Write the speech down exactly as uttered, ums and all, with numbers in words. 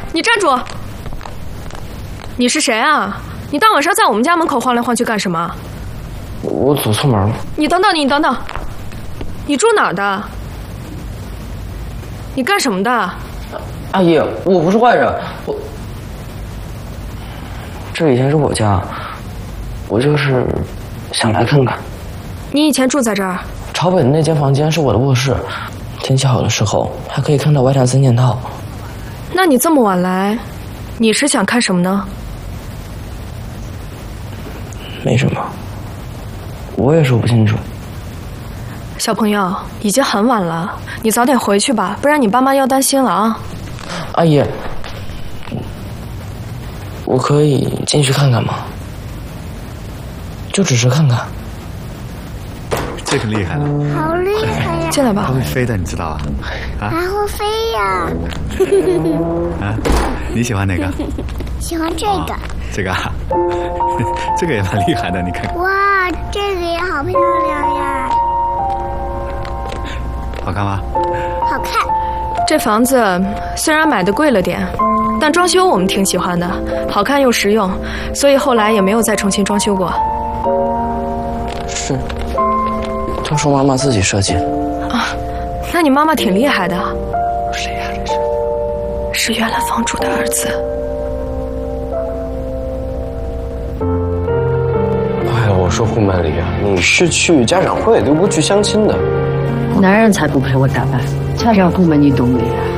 你站住！你是谁啊？你大晚上在我们家门口晃来晃去干什么？ 我走错门了。 你等等，你等等，你住哪儿的？你干什么的？ 阿姨，我不是坏人，我这以前是我家，我就是想来看看。 你以前住在这儿？ 朝北的那间房间是我的卧室，天气好的时候还可以看到外滩三件套。 那你这么晚来，你是想看什么呢？ 没什么，我也说不清楚。 小朋友，已经很晚了，你早点回去吧，不然你爸妈要担心了啊。 阿姨，我可以进去看看吗？就只是看看。 这个厉害了， 好厉害呀！ 进来吧。 它会飞的，你知道啊？啊， 还会飞呀！ 啊，你喜欢哪个？ 喜欢这个。 这个啊，这个也蛮厉害的，你看看。 哇，这个也好漂亮呀！ 好看吗？ 好看。 这房子虽然买的贵了点，但装修我们挺喜欢的，好看又实用，所以后来也没有再重新装修过。 是，都是妈妈自己设计的。 啊，那你妈妈挺厉害的。 谁呀？这是？ 是原来房主的儿子。 哎呀，我说顾曼丽啊，你是去家长会，又不去相亲的。 男人才不陪我打扮，家长部门你懂的呀。